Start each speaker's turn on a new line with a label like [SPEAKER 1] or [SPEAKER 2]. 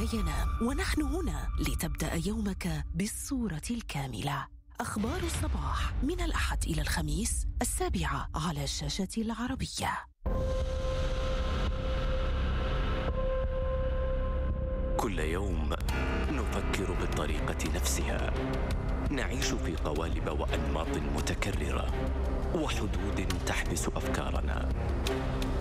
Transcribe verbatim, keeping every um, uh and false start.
[SPEAKER 1] لا ينام، ونحن هنا لتبدأ يومك بالصورة الكاملة. أخبار الصباح من الأحد إلى الخميس السابعة على الشاشة العربية.
[SPEAKER 2] كل يوم نفكر بالطريقة نفسها، نعيش في قوالب وأنماط متكررة وحدود تحبس أفكارنا.